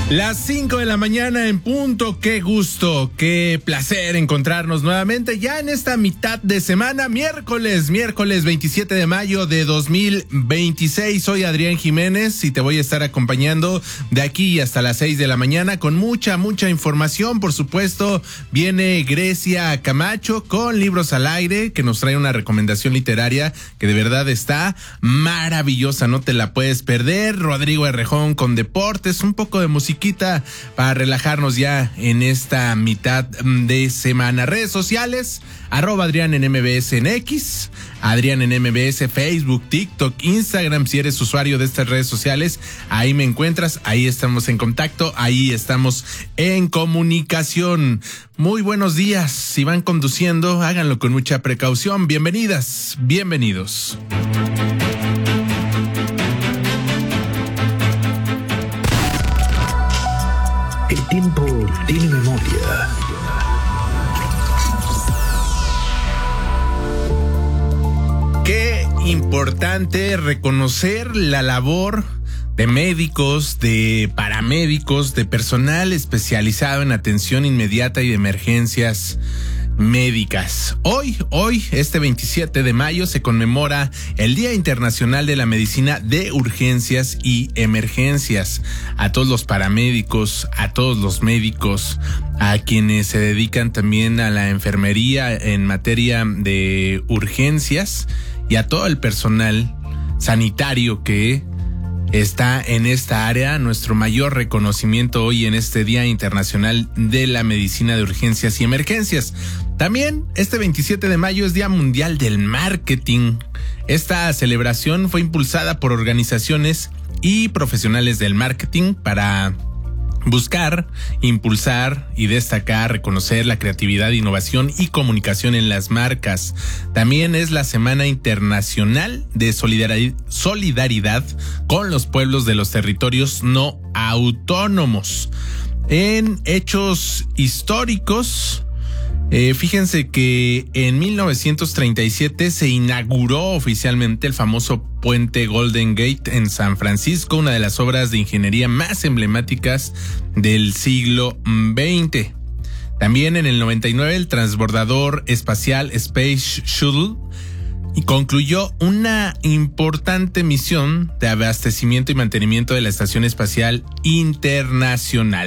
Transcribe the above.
Las 5 de la mañana en punto. Qué gusto, qué placer encontrarnos nuevamente ya en esta mitad de semana, miércoles 27 de mayo de 2026. Soy Adrián Jiménez y te voy a estar acompañando de aquí hasta las 6 de la mañana con mucha información. Por supuesto, viene Grecia Camacho con Libros al Aire, que nos trae una recomendación literaria que de verdad está maravillosa, no te la puedes perder. Rodrigo Herrejón con deportes, un poco de musiquita para relajarnos ya en esta mitad de semana. Redes sociales, @Adrián en MBS en X, Adrián en MBS, Facebook, TikTok, Instagram. Si eres usuario de estas redes sociales, ahí me encuentras, ahí estamos en contacto, ahí estamos en comunicación. Muy buenos días. Si van conduciendo, háganlo con mucha precaución. Bienvenidas, bienvenidos. El tiempo tiene memoria. Qué importante reconocer la labor de médicos, de paramédicos, de personal especializado en atención inmediata y de emergencias médicas. Hoy, este 27 de mayo, se conmemora el Día Internacional de la Medicina de Urgencias y Emergencias. A todos los paramédicos, a todos los médicos, a quienes se dedican también a la enfermería en materia de urgencias y a todo el personal sanitario que está en esta área, nuestro mayor reconocimiento hoy en este Día Internacional de la Medicina de Urgencias y Emergencias. También este 27 de mayo es Día Mundial del Marketing. Esta celebración fue impulsada por organizaciones y profesionales del marketing para buscar, impulsar y destacar, reconocer la creatividad, innovación y comunicación en las marcas. También es la Semana Internacional de Solidaridad con los pueblos de los territorios no autónomos. En hechos históricos, fíjense que en 1937 se inauguró oficialmente el famoso puente Golden Gate en San Francisco, una de las obras de ingeniería más emblemáticas del siglo XX. También en el 99 el transbordador espacial Space Shuttle concluyó una importante misión de abastecimiento y mantenimiento de la Estación Espacial Internacional.